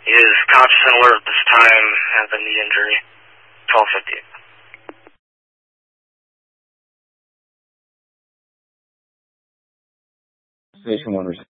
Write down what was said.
He is conscious and alert at this time, has a knee injury. 1250. Station 1